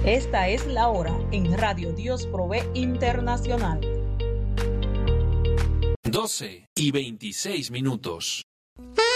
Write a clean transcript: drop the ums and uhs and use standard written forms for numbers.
Esta es la hora en Radio Dios Provee Internacional. 12:26.